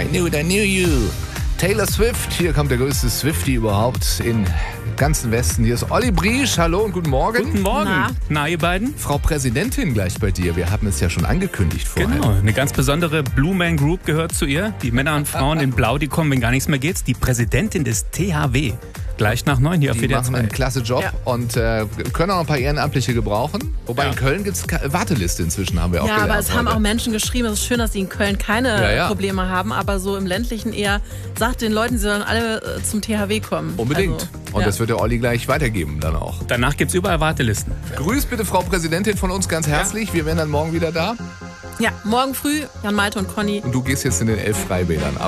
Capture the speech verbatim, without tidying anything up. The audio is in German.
I knew it, I knew you. Taylor Swift, hier kommt der größte Swiftie überhaupt im ganzen Westen. Hier ist Olli Briesch, hallo und guten Morgen. Guten Morgen. Na? Na, ihr beiden? Frau Präsidentin gleich bei dir, wir haben es ja schon angekündigt vorher. Genau, eine ganz besondere Blue Man Group gehört zu ihr. Die Männer und Frauen in Blau, die kommen, wenn gar nichts mehr geht. Die Präsidentin des T H W. Gleich nach neun hier auf Die W D R machen einen zwei. klasse Job Ja. und äh, können auch noch ein paar Ehrenamtliche gebrauchen. Wobei Ja. in Köln gibt es Warteliste inzwischen, haben wir auch Ja, gelernt. aber es haben heute. auch Menschen geschrieben, es ist schön, dass sie in Köln keine Ja, ja. Probleme haben, aber so im ländlichen eher, sagt den Leuten, sie sollen alle äh, zum T H W kommen. Unbedingt. Also, und ja. das wird der Olli gleich weitergeben dann auch. Danach gibt's überall Wartelisten. Grüß bitte Frau Präsidentin von uns ganz herzlich. Wir wären dann morgen wieder da. Ja, morgen früh, Jan Malte und Conny. Und du gehst jetzt in den elf Freibädern ab.